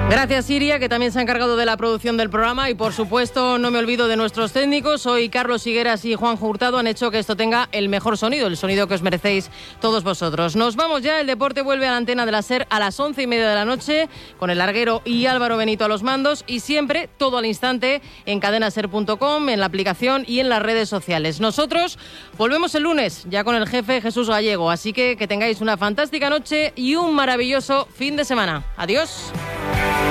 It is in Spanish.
Gracias, Siria, que también se ha encargado de la producción del programa, y por supuesto no me olvido de nuestros técnicos. Hoy Carlos Higueras y Juanjo Hurtado han hecho que esto tenga el mejor sonido, el sonido que os merecéis todos vosotros. Nos vamos ya, el deporte vuelve a la antena de la SER a las 11:30 de la noche, con el Larguero y Álvaro Benito a los mandos, y siempre, todo al instante, en cadenaser.com, en la aplicación y en las redes sociales. Nosotros volvemos el lunes, ya con el jefe Jesús Gallego, así que tengáis una fantástica noche y un maravilloso fin de semana. Adiós.